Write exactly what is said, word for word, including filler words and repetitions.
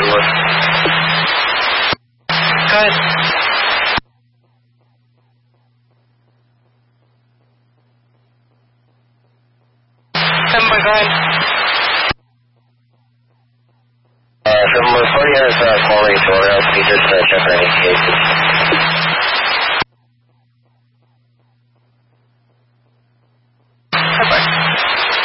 Redwood. Go ahead. seven by five. Uh, from forty hours, uh, quality tour, I'll be just uh, check for any cases.